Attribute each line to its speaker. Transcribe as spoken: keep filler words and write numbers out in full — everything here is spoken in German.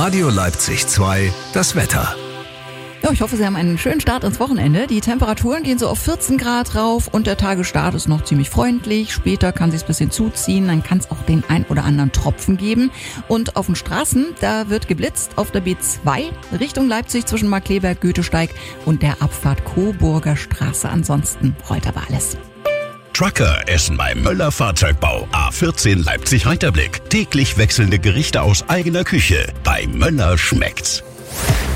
Speaker 1: Radio Leipzig zwei, das Wetter.
Speaker 2: Ja, ich hoffe, Sie haben einen schönen Start ins Wochenende. Die Temperaturen gehen so auf vierzehn Grad rauf und der Tagesstart ist noch ziemlich freundlich. Später kann es sich ein bisschen zuziehen, dann kann es auch den ein oder anderen Tropfen geben. Und auf den Straßen, da wird geblitzt auf der B zwei Richtung Leipzig zwischen Markkleeberg, Goethesteig und der Abfahrt Coburger Straße. Ansonsten rollt aber alles.
Speaker 3: Trucker essen beim Möller Fahrzeugbau. A vierzehn Leipzig-Reiterblick. Täglich wechselnde Gerichte aus eigener Küche. Bei Möller schmeckt's.